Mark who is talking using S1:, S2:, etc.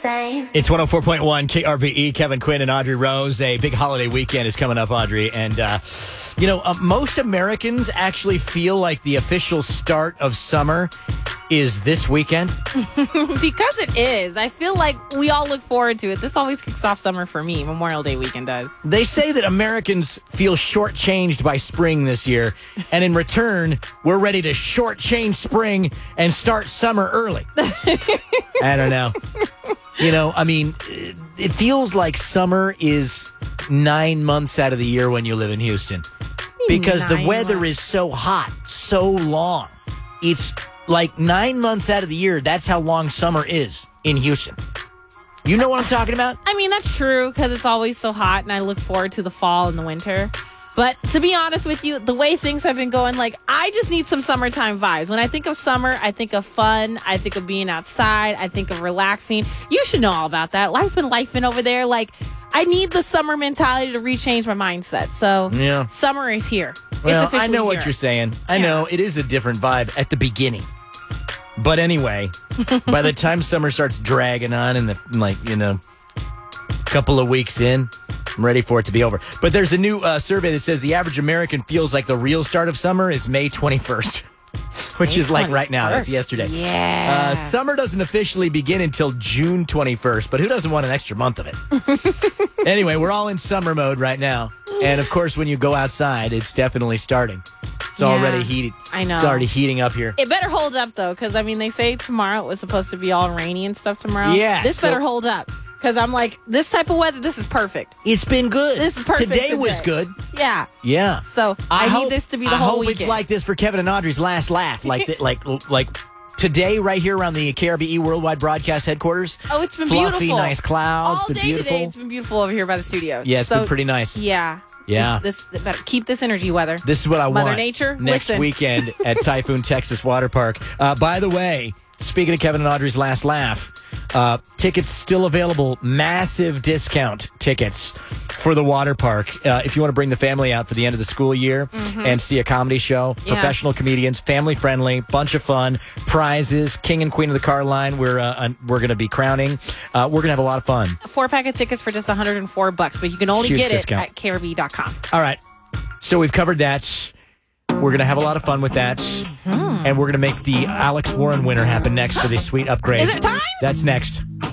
S1: same.
S2: It's 104.1 KRBE. Kevin Quinn and Audrey Rose. A big holiday weekend is coming up, Audrey. And, most Americans actually feel like the official start of summer is this weekend.
S3: Because it is. I feel like we all look forward to it. This always kicks off summer for me. Memorial Day weekend does.
S2: They say that Americans feel shortchanged by spring this year. And in return, we're ready to shortchange spring and start summer early. I don't know. It feels like summer is 9 months out of the year when you live in Houston. Because the weather is so hot, so long. It's like 9 months out of the year, that's how long summer is in Houston. You know what I'm talking about?
S3: I mean, that's true because it's always so hot and I look forward to the fall and the winter. But to be honest with you, the way things have been going, I just need some summertime vibes. When I think of summer, I think of fun. I think of being outside. I think of relaxing. You should know all about that. Life's been lifing over there. I need the summer mentality to rechange my mindset. So,
S2: yeah.
S3: Summer is here.
S2: Well,
S3: it's officially
S2: I know what
S3: here.
S2: you're saying. I know it is a different vibe at the beginning. But anyway, by the time summer starts dragging on in couple of weeks in, I'm ready for it to be over. But there's a new survey that says the average American feels like the real start of summer is May 21st. Which is like right now. That's yesterday.
S3: Yeah.
S2: Summer doesn't officially begin until June 21st, but who doesn't want an extra month of it? Anyway, we're all in summer mode right now. And, of course, when you go outside, it's definitely starting. It's already heated.
S3: I know.
S2: It's already heating up here.
S3: It better hold up, though, because, they say tomorrow it was supposed to be all rainy and stuff tomorrow.
S2: Yeah.
S3: This better hold up. Because I'm like, this type of weather, this is perfect.
S2: It's been good.
S3: This is perfect.
S2: Today was good.
S3: Yeah.
S2: Yeah.
S3: So I need this to be the whole
S2: hope
S3: weekend.
S2: it's like this for Kevin and Audrey's last laugh. Like today, right here around the KRBE Worldwide Broadcast Headquarters.
S3: Oh, it's been
S2: fluffy,
S3: beautiful.
S2: nice clouds.
S3: All
S2: been
S3: day
S2: beautiful.
S3: today, it's been beautiful over here by the studio.
S2: Yeah, it's been pretty nice.
S3: Yeah.
S2: Yeah.
S3: This better keep this energy, weather.
S2: This is what I want.
S3: Mother Nature,
S2: next
S3: listen.
S2: weekend at Typhoon Texas Water Park. By the way, speaking of Kevin and Audrey's last laugh, tickets still available. Massive discount tickets for the water park. If you want to bring the family out for the end of the school year and see a comedy show, professional comedians, family friendly, bunch of fun, prizes, King and Queen of the Car Line. We're going to be crowning. We're going to have a lot of fun.
S3: A 4-pack of tickets for just $104, but you can only
S2: Huge
S3: get
S2: discount.
S3: it at KRB.com.
S2: All right. So we've covered that. We're going to have a lot of fun with that. And we're going to make the Alex Warren winner happen next for the sweet upgrade.
S3: Is it time?
S2: That's next.